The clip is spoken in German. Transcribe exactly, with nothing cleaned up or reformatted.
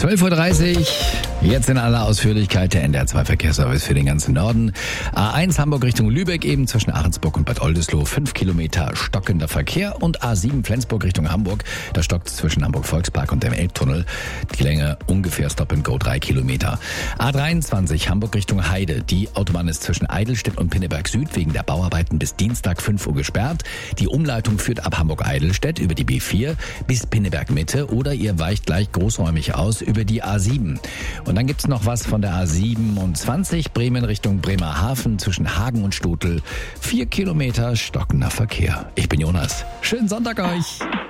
zwölf Uhr dreißig, jetzt in aller Ausführlichkeit der N D R zwei Verkehrsservice für den ganzen Norden. A eins Hamburg Richtung Lübeck eben zwischen Ahrensburg und Bad Oldesloe, fünf Kilometer stockender Verkehr. Und A sieben Flensburg Richtung Hamburg, da stockt zwischen Hamburg Volkspark und dem Elbtunnel. Die Länge ungefähr Stop and Go drei Kilometer. A dreiundzwanzig Hamburg Richtung Heide, die Autobahn ist zwischen Eidelstedt und Pinneberg Süd wegen der Bauarbeiten bis Dienstag fünf Uhr gesperrt. Die Umleitung führt ab Hamburg-Eidelstedt über die B vier bis Pinneberg Mitte oder ihr weicht gleich großräumig aus über die A sieben. Und dann gibt's noch was von der A siebenundzwanzig Bremen Richtung Bremerhaven zwischen Hagen und Stotel. Vier Kilometer stockender Verkehr. Ich bin Jonas. Schönen Sonntag euch.